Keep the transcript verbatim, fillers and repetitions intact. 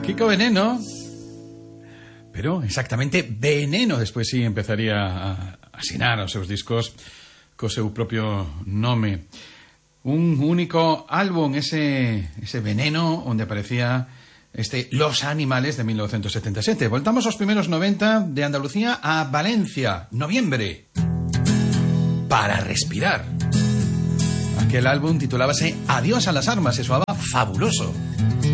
Kiko Veneno. Pero exactamente Veneno despois sí empezaría a asinar os seus discos co seu propio nome. Un único álbum, ese, ese Veneno, onde aparecía este Los Animales de mil novecientos setenta y siete. Voltamos aos primeros noventa de Andalucía a Valencia, noviembre. Para respirar. Aquel álbum titulábase Adiós a las armas e soaba fabuloso.